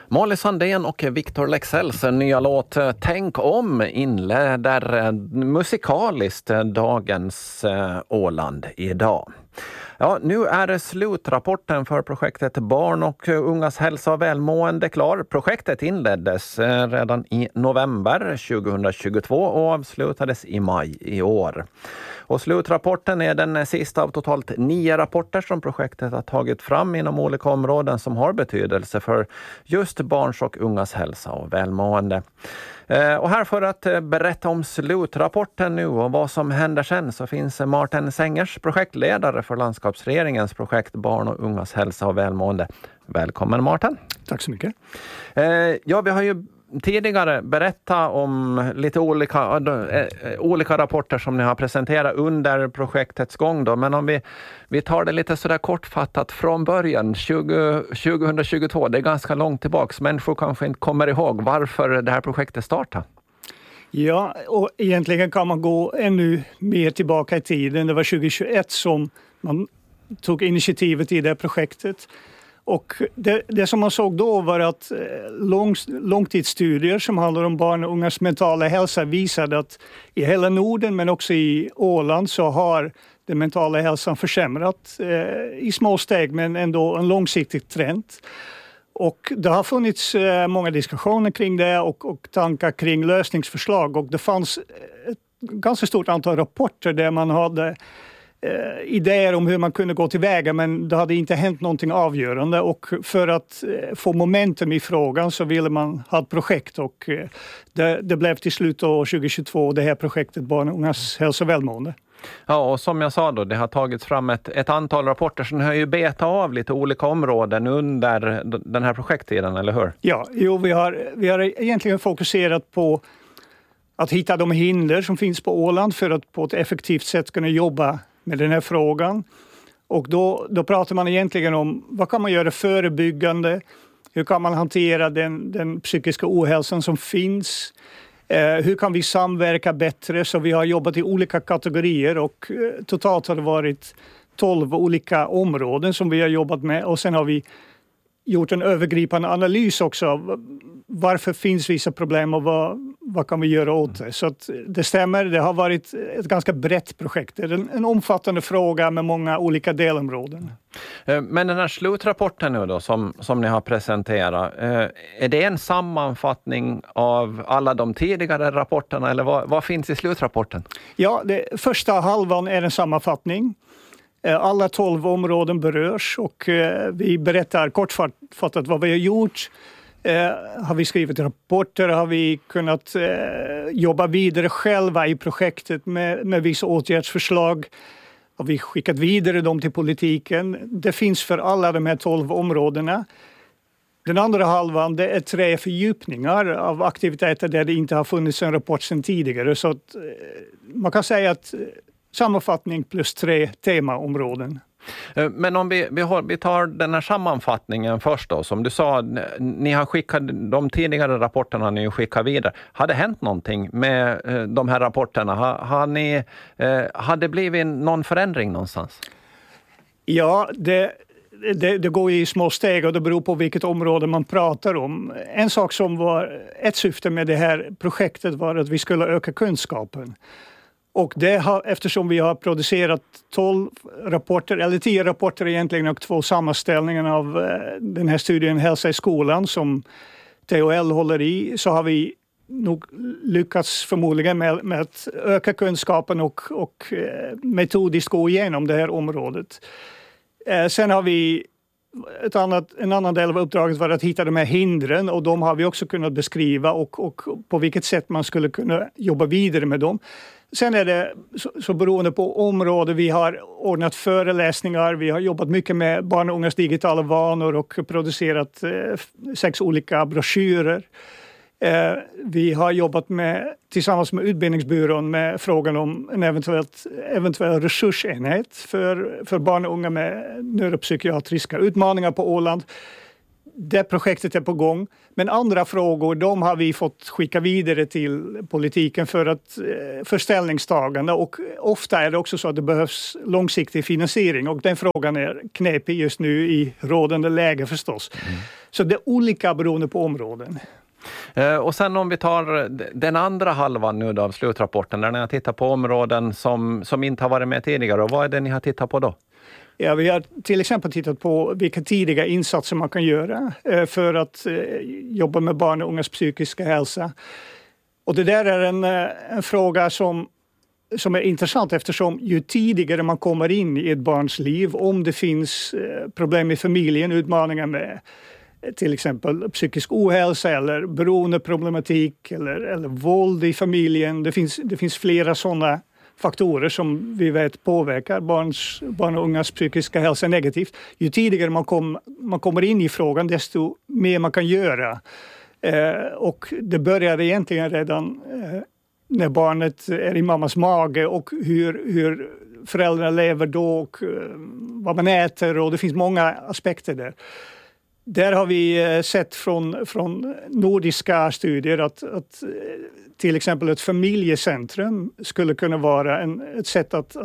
Molly Sandén och Victor Leksells nya låt Tänk om inleder musikaliskt dagens Åland idag. Ja, nu är slutrapporten för projektet Barn och ungas hälsa och välmående klar. Projektet inleddes redan i november 2022 och avslutades i maj i år. Och slutrapporten är den sista av totalt 9 rapporter som projektet har tagit fram inom olika områden som har betydelse för just barns och ungas hälsa och välmående. Och här för att berätta om slutrapporten nu och vad som händer sen så finns Martin Sengers, projektledare för landskapsregeringens projekt Barn och ungas hälsa och välmående. Välkommen Martin. Tack så mycket. Ja, vi har ju tidigare berättat om lite olika rapporter som ni har presenterat under projektets gång då. Men om vi tar det lite sådär kortfattat från början, 2022, det är ganska långt tillbaka. Människor kanske inte kommer ihåg varför det här projektet startade. Ja, och egentligen kan man gå ännu mer tillbaka i tiden. Det var 2021 som man tog initiativet i det projektet. Och det som man såg då var att långtidsstudier som handlar om barn och ungas mentala hälsa visade att i hela Norden men också i Åland så har den mentala hälsan försämrat i små steg men ändå en långsiktig trend. Och det har funnits många diskussioner kring det och tankar kring lösningsförslag och det fanns ett ganska stort antal rapporter där man hade idéer om hur man kunde gå tillväga men det hade inte hänt någonting avgörande och för att få momentum i frågan så ville man ha ett projekt och det blev till slut år 2022 det här projektet Barn och ungas hälsa och välmående. Ja, och som jag sa då, det har tagits fram ett antal rapporter som har ju betat av lite olika områden under den här projekttiden, eller hur? Ja, vi har egentligen fokuserat på att hitta de hinder som finns på Åland för att på ett effektivt sätt kunna jobba med den här frågan. Och då pratar man egentligen om vad kan man göra förebyggande, hur kan man hantera den psykiska ohälsan som finns, hur kan vi samverka bättre, så vi har jobbat i olika kategorier och totalt har det varit 12 olika områden som vi har jobbat med och sen har vi gjort en övergripande analys också av varför finns vissa problem och vad kan vi göra åt det. Så att det stämmer, det har varit ett ganska brett projekt. Det är en omfattande fråga med många olika delområden. Men den här slutrapporten nu då som ni har presenterat, är det en sammanfattning av alla de tidigare rapporterna eller vad finns i slutrapporten? Ja, första halvan är en sammanfattning. Alla 12 områden berörs och vi berättar kortfattat vad vi har gjort. Har vi skrivit rapporter, har vi kunnat jobba vidare själva i projektet med vissa åtgärdsförslag. Har vi skickat vidare dem till politiken. Det finns för alla de här 12 områdena. Den andra halvan det är 3 fördjupningar av aktiviteter där det inte har funnits en rapport sedan tidigare. Så att, man kan säga att sammanfattning plus 3 temaområden. Men om vi tar den här sammanfattningen först då. Som du sa, ni har skickat de tidigare rapporterna ni skickar vidare. Har det hänt någonting med de här rapporterna? Har det blivit någon förändring någonstans? Ja, det går i små steg och det beror på vilket område man pratar om. En sak som var ett syfte med det här projektet var att vi skulle öka kunskapen. Och eftersom vi har producerat 12 rapporter, eller 10 rapporter egentligen och 2 sammanställningar av den här studien Hälsa i skolan som THL håller i, så har vi nog lyckats förmodligen med att öka kunskapen och metodiskt gå igenom det här området. Sen har vi en annan del av uppdraget var att hitta de här hindren och de har vi också kunnat beskriva och på vilket sätt man skulle kunna jobba vidare med dem. Sen är det så beroende på område. Vi har ordnat föreläsningar, vi har jobbat mycket med barn och ungas digitala vanor och producerat 6 olika broschyrer. Vi har jobbat tillsammans med Utbildningsbyrån med frågan om en eventuell resursenhet för barn och unga med neuropsykiatriska utmaningar på Åland. det projektet är på gång. Men andra frågor, de har vi fått skicka vidare till politiken för ställningstagande. Och ofta är det också så att det behövs långsiktig finansiering. Och den frågan är knepig just nu i rådande läge förstås. Så det är olika beroende på områden. Och sen om vi tar den andra halvan nu då av slutrapporten, där ni har tittat på områden som inte har varit med tidigare. Och vad är det ni har tittat på då? Ja, vi har till exempel tittat på vilka tidiga insatser man kan göra för att jobba med barn och ungas psykiska hälsa. Och det där är en fråga som är intressant, eftersom ju tidigare man kommer in i ett barns liv, om det finns problem i familjen, utmaningar med till exempel psykisk ohälsa eller beroendeproblematik eller våld i familjen. Det finns flera sådana faktorer som vi vet påverkar barn och ungas psykiska hälsa negativt. Ju tidigare man kommer in i frågan, desto mer man kan göra. Och det börjar egentligen redan när barnet är i mammas mage och hur föräldrar lever då och vad man äter, och det finns många aspekter där. Där har vi sett från nordiska studier att till exempel ett familjecentrum skulle kunna vara ett sätt att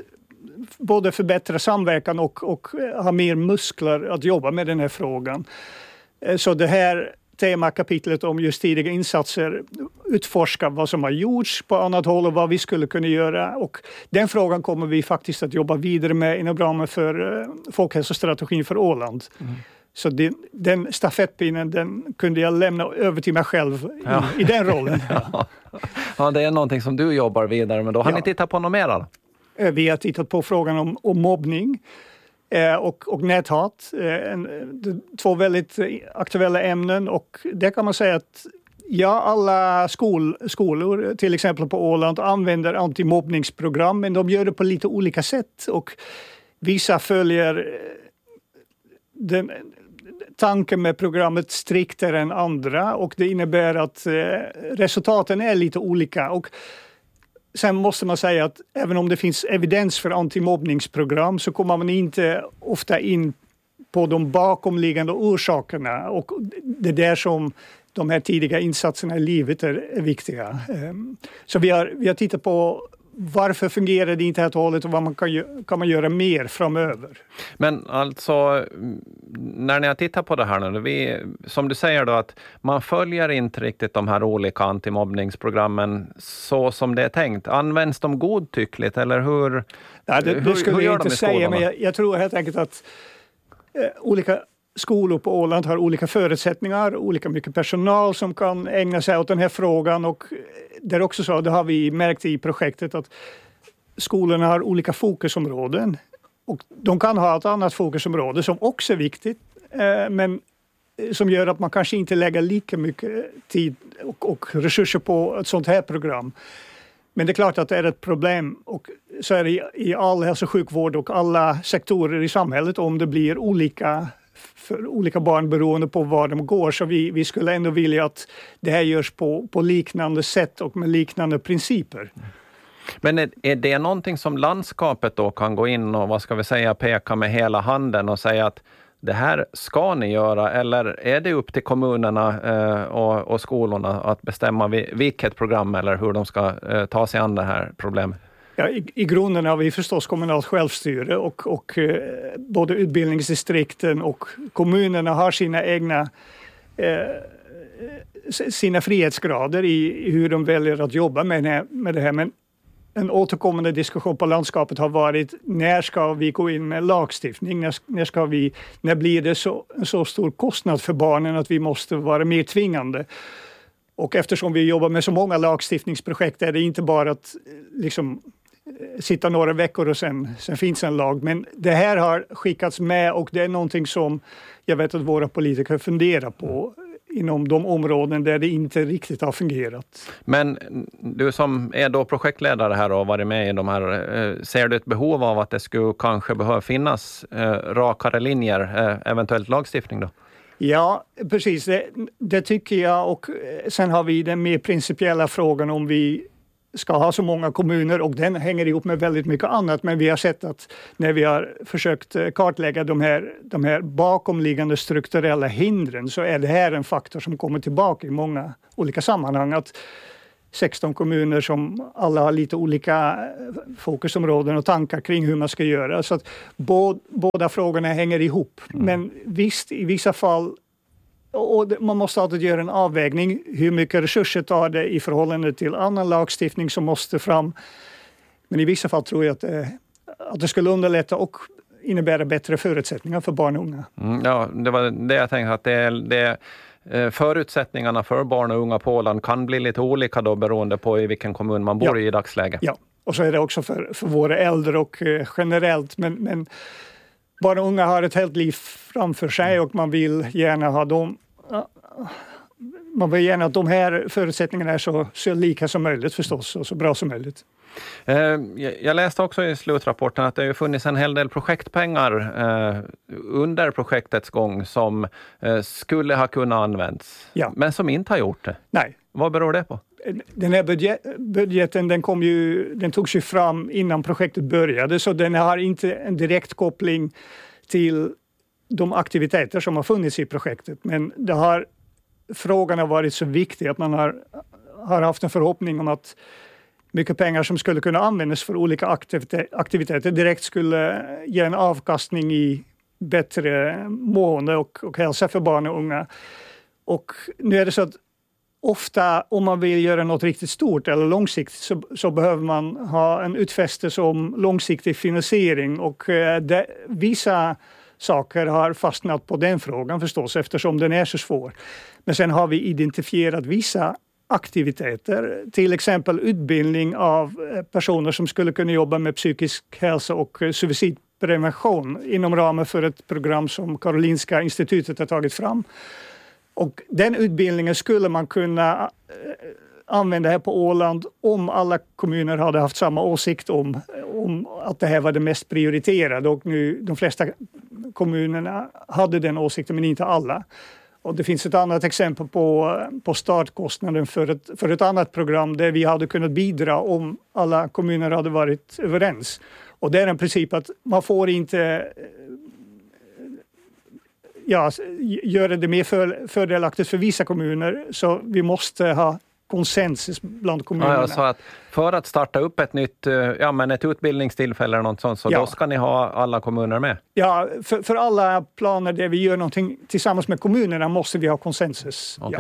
både förbättra samverkan och ha mer muskler att jobba med den här frågan. Så det här temakapitlet om just tidiga insatser utforskar vad som har gjorts på annat håll och vad vi skulle kunna göra. Och den frågan kommer vi faktiskt att jobba vidare med inom ramen för folkhälsostrategin för Åland. Så den stafettpinnen, den kunde jag lämna över till mig själv i den rollen. Ja, det är någonting som du jobbar vidare med. Då har ni tittat på något mer då? Vi har tittat på frågan om mobbning och näthat. Två väldigt aktuella ämnen, och det kan man säga att alla skolor till exempel på Åland använder antimobbningsprogram, men de gör det på lite olika sätt, och vissa följer tanken med programmet striktare än andra, och det innebär att resultaten är lite olika. Och sen måste man säga att även om det finns evidens för antimobbningsprogram så kommer man inte ofta in på de bakomliggande orsakerna, och det är där som de här tidiga insatserna i livet är viktiga. Så vi har tittat på varför fungerar det inte helt och hållet och vad kan man göra mer framöver. Men alltså, när ni har tittat på det här nu, som du säger då, att man följer inte riktigt de här olika antimobbningsprogrammen så som det är tänkt. Används de godtyckligt eller hur? Ja, det skulle jag inte säga, men jag tror helt enkelt att olika skolor på Åland har olika förutsättningar, olika mycket personal som kan ägna sig åt den här frågan, och det är också så, det har vi märkt i projektet, att skolorna har olika fokusområden, och de kan ha ett annat fokusområde som också är viktigt, men som gör att man kanske inte lägger lika mycket tid och resurser på ett sånt här program. Men det är klart att det är ett problem, och så är det i all hälso- och sjukvård och alla sektorer i samhället, om det blir olika för olika barn beroende på var de går. Så vi skulle ändå vilja att det här görs på liknande sätt och med liknande principer. Men är det någonting som landskapet då kan gå in och peka med hela handen och säga att det här ska ni göra, eller är det upp till kommunerna och skolorna att bestämma vilket program eller hur de ska ta sig an det här problemet? Ja, i grunden har vi förstås kommunalt självstyre, och både utbildningsdistrikten och kommunerna har sina egna sina frihetsgrader i hur de väljer att jobba med det här. Men en återkommande diskussion på landskapet har varit: när ska vi gå in med lagstiftning? När blir det så stor kostnad för barnen att vi måste vara mer tvingande? Och eftersom vi jobbar med så många lagstiftningsprojekt är det inte bara att sitta några veckor och sen finns en lag. Men det här har skickats med, och det är någonting som jag vet att våra politiker funderar på inom de områden där det inte riktigt har fungerat. Men du som är då projektledare här och varit med i de här, ser du ett behov av att det skulle kanske behöva finnas rakare linjer, eventuellt lagstiftning då? Ja, precis. Det tycker jag, och sen har vi den mer principiella frågan om vi ska ha så många kommuner och den hänger ihop med väldigt mycket annat. Men vi har sett att när vi har försökt kartlägga de här bakomliggande strukturella hindren så är det här en faktor som kommer tillbaka i många olika sammanhang. Att 16 kommuner som alla har lite olika fokusområden och tankar kring hur man ska göra. Så att båda frågorna hänger ihop. Men visst, i vissa fall, och man måste alltid göra en avvägning. Hur mycket resurser tar det i förhållande till annan lagstiftning som måste fram. Men i vissa fall tror jag att det skulle underlätta och innebära bättre förutsättningar för barn och unga. Ja, det var det jag tänkte, att det förutsättningarna för barn och unga på Åland kan bli lite olika då beroende på i vilken kommun man bor i dagsläget. Ja, och så är det också för våra äldre och generellt. Men barn och unga har ett helt liv framför sig och man vill gärna ha dem. Man vill gärna att de här förutsättningarna är så lika som möjligt förstås och så bra som möjligt. Jag läste också i slutrapporten att det har funnits en hel del projektpengar under projektets gång som skulle ha kunnat användas, men som inte har gjort det. Nej. Vad beror det på? Den här budgeten den togs ju fram innan projektet började, så den har inte en direkt koppling till de aktiviteter som har funnits i projektet. Men frågan har varit så viktig att man har haft en förhoppning om att mycket pengar som skulle kunna användas för olika aktiviteter direkt skulle ge en avkastning i bättre mående och hälsa för barn och unga. Och nu är det så att ofta om man vill göra något riktigt stort eller långsiktigt så behöver man ha en utfästelse om långsiktig finansiering och vissa saker har fastnat på den frågan förstås eftersom den är så svår. Men sen har vi identifierat vissa aktiviteter, till exempel utbildning av personer som skulle kunna jobba med psykisk hälsa och suicidprevention inom ramen för ett program som Karolinska institutet har tagit fram. Och den utbildningen skulle man kunna använda här på Åland om alla kommuner hade haft samma åsikt om att det här var det mest prioriterade och nu de flesta kommunerna hade den åsikten men inte alla. Och det finns ett annat exempel på startkostnaden för ett annat program där vi hade kunnat bidra om alla kommuner hade varit överens. Och det är en princip att man får inte göra det mer fördelaktigt för vissa kommuner, så vi måste ha konsensus bland kommunerna. Ja, så att för att starta upp ett nytt ett utbildningstillfälle eller något sånt, så då ska ni ha alla kommuner med? Ja, för alla planer där vi gör någonting tillsammans med kommunerna måste vi ha konsensus. Okay.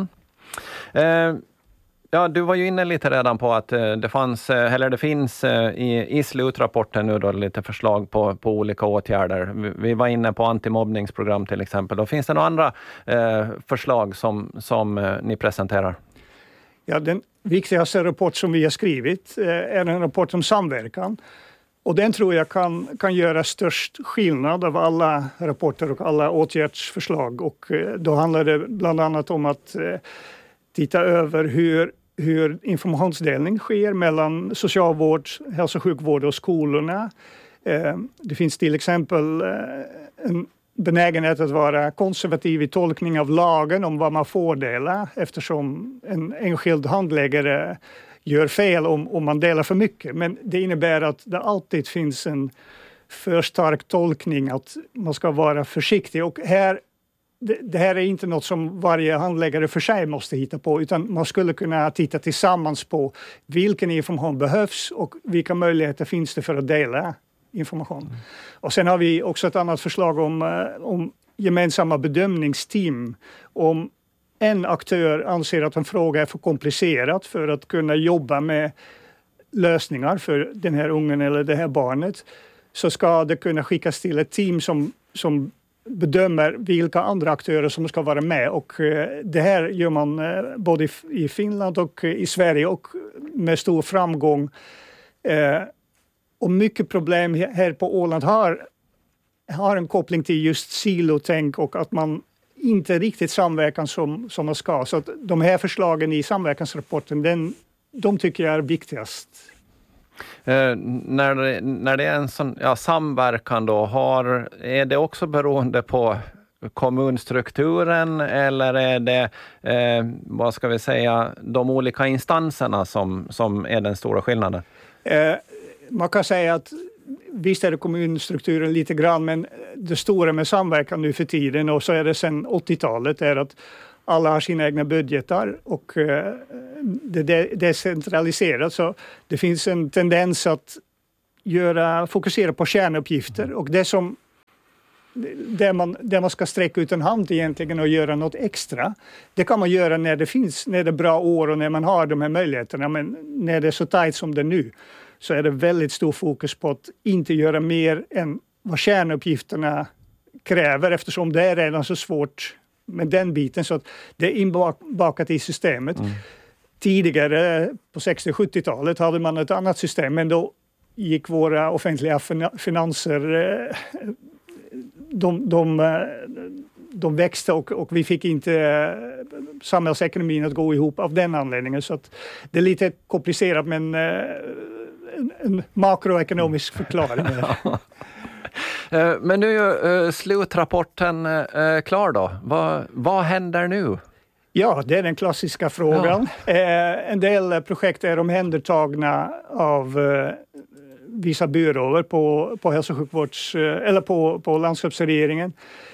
Du var ju inne lite redan på att det finns i slutrapporten nu då lite förslag på olika åtgärder. Vi var inne på antimobbningsprogram till exempel. Då finns det några andra förslag som ni presenterar? Ja, den viktigaste rapport som vi har skrivit är en rapport om samverkan. Och den tror jag kan göra störst skillnad av alla rapporter och alla åtgärdsförslag. Och då handlar det bland annat om att titta över hur informationsdelning sker mellan socialvård, hälso- och sjukvård och skolorna. Det finns till exempel en benägenhet att vara konservativ i tolkning av lagen om vad man får dela, eftersom en enskild handläggare gör fel om man delar för mycket. Men det innebär att det alltid finns en för stark tolkning att man ska vara försiktig. Och det här är inte något som varje handläggare för sig måste hitta på, utan man skulle kunna titta tillsammans på vilken information behövs och vilka möjligheter finns det för att dela information. Och sen har vi också ett annat förslag om gemensamma bedömningsteam. Om en aktör anser att en fråga är för komplicerad för att kunna jobba med lösningar för den här ungen eller det här barnet, så ska det kunna skickas till ett team som bedömer vilka andra aktörer som ska vara med. Och det här gör man både i Finland och i Sverige och med stor framgång. Och mycket problem här på Åland har en koppling till just silotänk och att man inte riktigt samverkan som man ska. Så att de här förslagen i samverkansrapporten, de tycker jag är viktigast. När det är en sån samverkan då, är det också beroende på kommunstrukturen eller är det, vad ska vi säga, de olika instanserna som är den stora skillnaden? Man kan säga att visst är det kommunstrukturen lite grann, men det stora med samverkan nu för tiden, och så är det sedan 80-talet, är att alla har sina egna budgetar och det är decentraliserat, så det finns en tendens att fokusera på kärnuppgifter, och där man ska sträcka ut en hand egentligen och göra något extra. Det kan man göra när det är bra år och när man har de här möjligheterna, men när det är så tajt som det nu, så är det väldigt stor fokus på att inte göra mer än vad kärnuppgifterna kräver, eftersom det är redan så svårt med den biten, så att det är inbakat i systemet. Tidigare på 60-70-talet hade man ett annat system, men då gick våra offentliga finanser, de växte och vi fick inte samhällsekonomin att gå ihop av den anledningen, så att det är lite komplicerat, men en makroekonomisk förklaring. Men nu är slutrapporten klar då. Vad händer nu? Ja, det är den klassiska frågan. Ja. En del projekt är omhändertagna av vissa byråer på hälso- och sjukvårds eller på landskapsregeringen.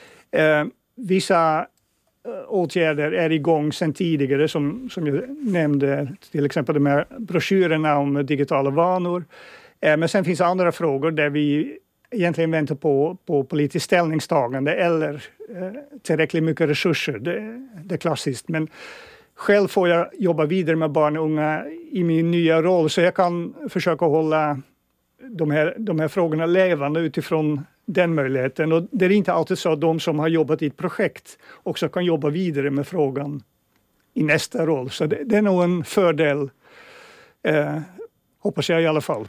Vissa åtgärder är igång sedan tidigare, som jag nämnde, till exempel de här broschyrerna om digitala vanor. Men sen finns andra frågor där vi egentligen väntar på politiskt ställningstagande eller tillräckligt mycket resurser. Det är klassiskt. Men själv får jag jobba vidare med barn och unga i min nya roll, så jag kan försöka hålla de här frågorna levande utifrån den möjligheten. Och det är inte alltid så att de som har jobbat i ett projekt också kan jobba vidare med frågan i nästa roll. Så det är nog en fördel, hoppas jag i alla fall.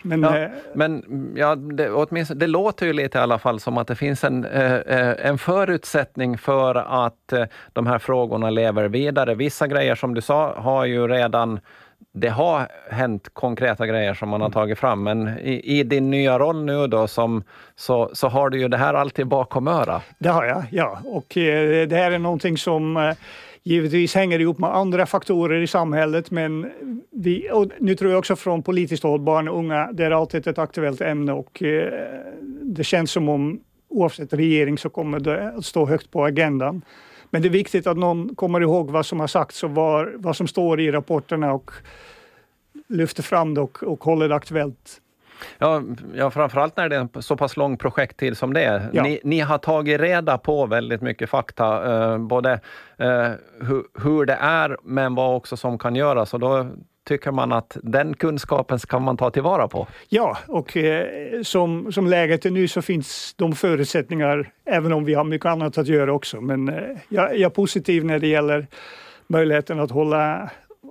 Det låter ju lite i alla fall som att det finns en förutsättning för att de här frågorna lever vidare. Vissa grejer som du sa har ju redan, det har hänt konkreta grejer som man har tagit fram, men i din nya roll nu då så har du ju det här alltid bakom öra. Det har jag, ja. Och det här är någonting som givetvis hänger ihop med andra faktorer i samhället, men och nu tror jag också från politiskt håll, barn och unga, det är alltid ett aktuellt ämne, och det känns som om oavsett regering så kommer det att stå högt på agendan. Men det är viktigt att någon kommer ihåg vad som har sagts och vad som står i rapporterna och lyfter fram det och håller det aktuellt. Ja, framförallt när det är en så pass lång projekttid som det är. Ja. Ni har tagit reda på väldigt mycket fakta, både hur det är, men vad också som kan göras, och då tycker man att den kunskapen kan man ta tillvara på. Ja, och som läget är nu så finns de förutsättningar, även om vi har mycket annat att göra också. Men jag är positiv när det gäller möjligheten att hålla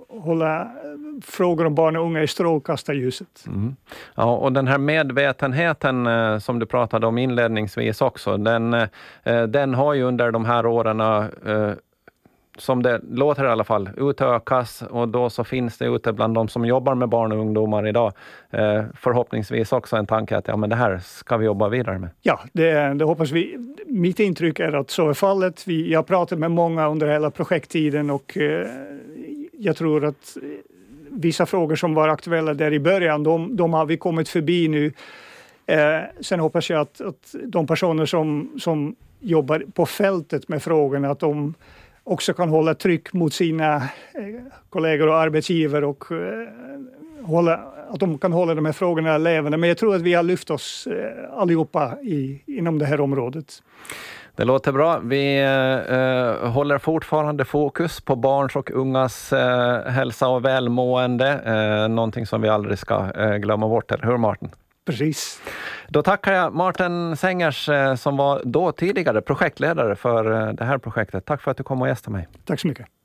frågor om barn och unga i strålkastarljuset. Mm. Ja, och den här medvetenheten som du pratade om inledningsvis också, den har ju under de här åren, som det låter i alla fall, utökas, och då så finns det ute bland de som jobbar med barn och ungdomar idag förhoppningsvis också en tanke att men det här ska vi jobba vidare med. Ja, det hoppas vi. Mitt intryck är att så är fallet. Jag har pratat med många under hela projekttiden, och jag tror att vissa frågor som var aktuella där i början, de har vi kommit förbi nu. Sen hoppas jag att de personer som jobbar på fältet med frågorna, att de också kan hålla tryck mot sina kollegor och arbetsgivare, och att de kan hålla de här frågorna levande. Men jag tror att vi har lyft oss allihopa inom det här området. Det låter bra. Vi håller fortfarande fokus på barns och ungas hälsa och välmående. Någonting som vi aldrig ska glömma bort, eller hur Martin? Precis. Då tackar jag Martin Sengers som var då tidigare projektledare för det här projektet. Tack för att du kom och gästade mig. Tack så mycket.